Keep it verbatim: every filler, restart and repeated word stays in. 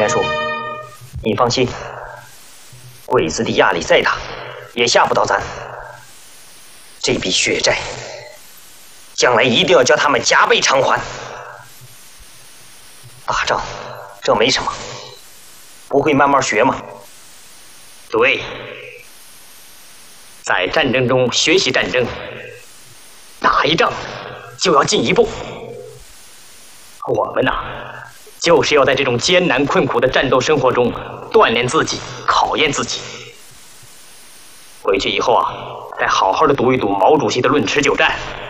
元叔，你放心，鬼子的压力再大，也吓不到咱。这笔血债，将来一定要叫他们加倍偿还。打仗，这没什么，不会慢慢学吗？ 对，在战争中学习战争，打一仗就要进一步。我们呐，就是要在这种艰难困苦的战斗生活中锻炼自己，考验自己。回去以后啊，再好好的读一读毛主席的《论持久战》，